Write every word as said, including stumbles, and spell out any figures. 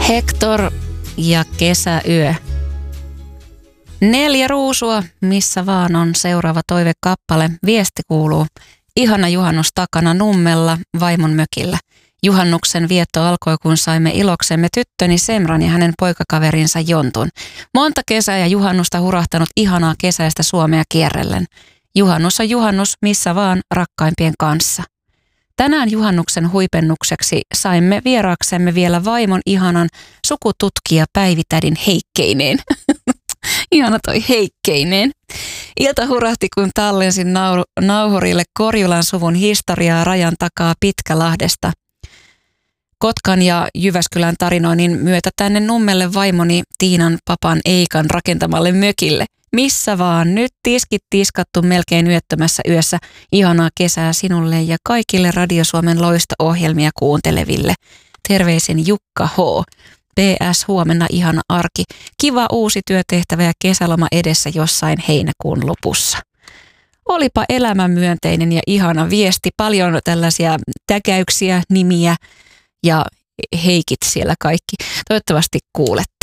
Hector ja kesäyö. Neljä ruusua, missä vaan on seuraava toivekappale. Viesti kuuluu: ihana juhannus takana Nummella vaimon mökillä. Juhannuksen vietto alkoi, kun saimme iloksemme tyttöni Semran ja hänen poikakaverinsa Jontun. Monta kesää ja juhannusta hurahtanut ihanaa kesäistä Suomea kierrellen. Juhannus on juhannus, missä vaan rakkaimpien kanssa. Tänään juhannuksen huipennukseksi saimme vieraaksemme vielä vaimon ihanan sukututkija Päivitädin Heikkeineen. Ihana toi Heikkeineen. Ilta hurahti, kun tallensin nau- nauhurille Korjulan suvun historiaa rajan takaa Pitkälahdesta. Kotkan ja Jyväskylän tarinoinnin myötä tänne Nummelle vaimoni Tiinan papan Eikan rakentamalle mökille. Missä vaan, nyt tiskit tiskattu melkein yöttömässä yössä. Ihanaa kesää sinulle ja kaikille Radio Suomen loisto-ohjelmia kuunteleville. Terveisin Jukka H. P S. Huomenna ihana arki. Kiva uusi työtehtävä ja kesäloma edessä jossain heinäkuun lopussa. Olipa elämänmyönteinen ja ihana viesti. Paljon tällaisia täkäyksiä, nimiä ja heikit siellä kaikki. Toivottavasti kuulette.